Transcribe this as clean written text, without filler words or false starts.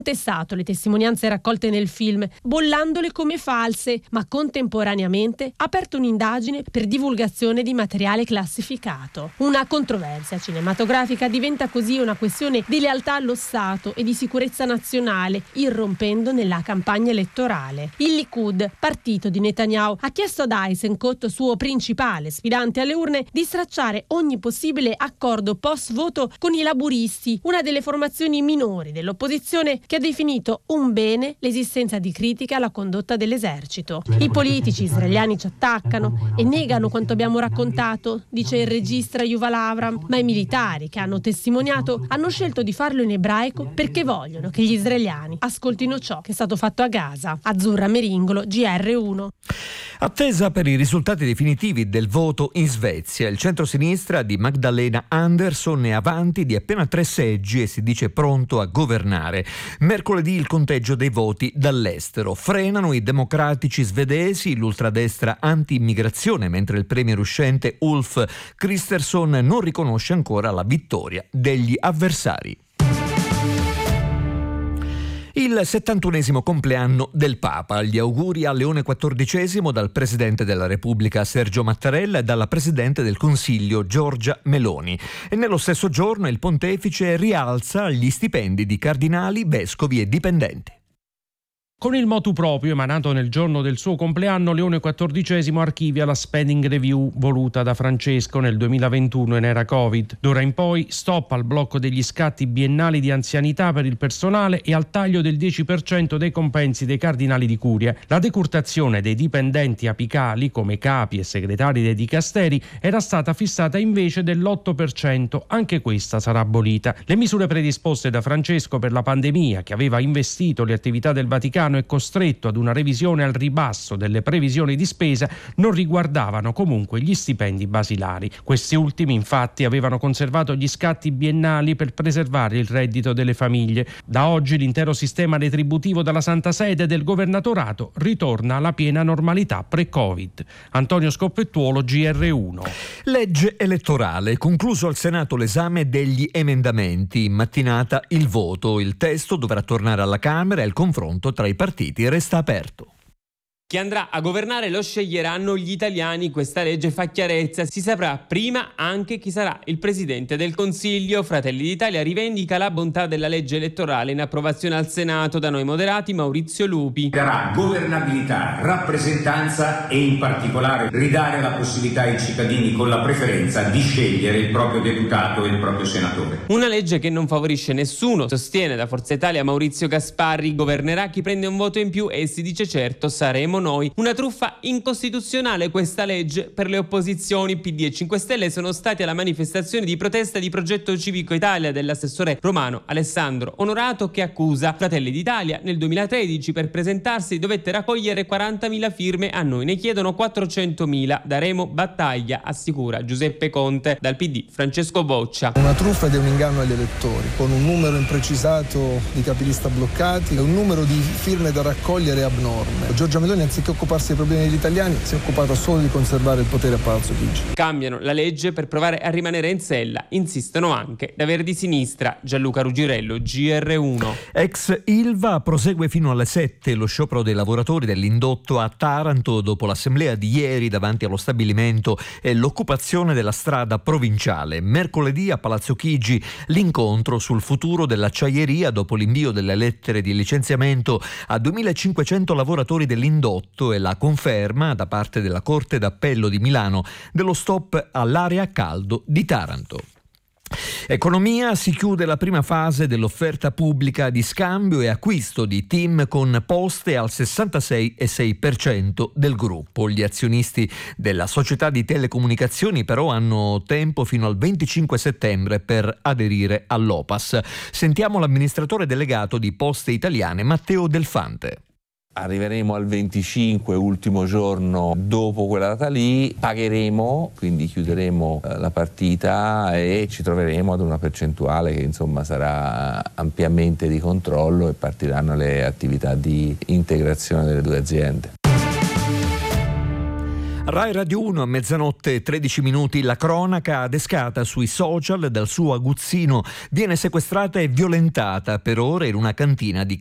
Testato le testimonianze raccolte nel film, bollandole come false, ma contemporaneamente ha aperto un'indagine per divulgazione di materiale classificato. Una controversia cinematografica diventa così una questione di lealtà allo Stato e di sicurezza nazionale, irrompendo nella campagna elettorale. Il Likud, partito di Netanyahu, ha chiesto ad Eisenkot, suo principale sfidante alle urne, di stracciare ogni possibile accordo post-voto con i laburisti, una delle formazioni minori dell'opposizione che ha definito un bene l'esistenza di critiche alla condotta dell'esercito. I politici israeliani ci attaccano e negano quanto abbiamo raccontato, dice il regista Yuval Avram, ma i militari che hanno testimoniato hanno scelto di farlo in ebraico perché vogliono che gli israeliani ascoltino ciò che è stato fatto a Gaza. Azzurra Meringolo, GR1. Attesa per i risultati definitivi del voto in Svezia. Il centrosinistra di Magdalena Andersson è avanti di appena 3 seggi e si dice pronto a governare. Mercoledì il conteggio dei voti dall'estero. Frenano i democratici svedesi, l'ultradestra anti-immigrazione, mentre il premier uscente Ulf Kristersson non riconosce ancora la vittoria degli avversari. Il 71esimo compleanno del Papa. Gli auguri a Leone XIV dal Presidente della Repubblica Sergio Mattarella e dalla Presidente del Consiglio Giorgia Meloni. E nello stesso giorno il Pontefice rialza gli stipendi di cardinali, vescovi e dipendenti. Con il motu proprio emanato nel giorno del suo compleanno, Leone XIV archivia la spending review voluta da Francesco nel 2021 in era Covid. D'ora in poi stop al blocco degli scatti biennali di anzianità per il personale e al taglio del 10% dei compensi dei cardinali di curia. La decurtazione dei dipendenti apicali come capi e segretari dei dicasteri era stata fissata invece dell'8%, anche questa sarà abolita. Le misure predisposte da Francesco per la pandemia, che aveva investito le attività del Vaticano è costretto ad una revisione al ribasso delle previsioni di spesa, non riguardavano comunque gli stipendi basilari. Questi ultimi infatti avevano conservato gli scatti biennali per preservare il reddito delle famiglie. Da oggi l'intero sistema retributivo della Santa Sede e del Governatorato ritorna alla piena normalità pre-Covid. Antonio Scoppettuolo, GR1. Legge elettorale. Concluso al Senato l'esame degli emendamenti. In mattinata il voto. Il testo dovrà tornare alla Camera e il confronto tra i partiti resta aperto. Chi andrà a governare lo sceglieranno gli italiani. Questa legge fa chiarezza. Si saprà prima anche chi sarà il Presidente del Consiglio. Fratelli d'Italia rivendica la bontà della legge elettorale in approvazione al Senato. Da noi moderati Maurizio Lupi. Darà governabilità, rappresentanza e in particolare ridare la possibilità ai cittadini con la preferenza di scegliere il proprio deputato e il proprio senatore. Una legge che non favorisce nessuno, sostiene da Forza Italia Maurizio Gasparri. Governerà chi prende un voto in più e si dice certo saremo noi. Una truffa incostituzionale questa legge per le opposizioni. PD e 5 Stelle sono stati alla manifestazione di protesta di Progetto Civico Italia dell'assessore romano Alessandro Onorato, che accusa Fratelli d'Italia. Nel 2013 per presentarsi dovette raccogliere 40.000 firme, a noi ne chiedono 400.000. Daremo battaglia, assicura Giuseppe Conte. Dal PD Francesco Boccia. Una truffa ed è un inganno agli elettori, con un numero imprecisato di capilista bloccati e un numero di firme da raccogliere abnorme. Giorgia Meloni, anziché occuparsi dei problemi degli italiani, si è occupata solo di conservare il potere a Palazzo Chigi. Cambiano la legge per provare a rimanere in sella, insistono anche da Verdi Sinistra. Gianluca Rugirello, GR1. Ex Ilva prosegue fino alle 7 lo sciopero dei lavoratori dell'indotto a Taranto dopo l'assemblea di ieri davanti allo stabilimento e l'occupazione della strada provinciale. Mercoledì a Palazzo Chigi l'incontro sul futuro dell'acciaieria dopo l'invio delle lettere di licenziamento a 2.500 lavoratori dell'indotto e la conferma da parte della Corte d'Appello di Milano dello stop all'area a caldo di Taranto. Economia. Si chiude la prima fase dell'offerta pubblica di scambio e acquisto di TIM con Poste al 66,6% del gruppo. Gli azionisti della società di telecomunicazioni però hanno tempo fino al 25 settembre per aderire all'OPAS. Sentiamo l'amministratore delegato di Poste Italiane Matteo Delfante. Arriveremo al 25, ultimo giorno dopo quella data lì, pagheremo, quindi chiuderemo la partita e ci troveremo ad una percentuale che insomma sarà ampiamente di controllo e partiranno le attività di integrazione delle due aziende. Rai Radio 1 a mezzanotte 13 minuti, la cronaca adescata sui social dal suo aguzzino viene sequestrata e violentata per ore in una cantina di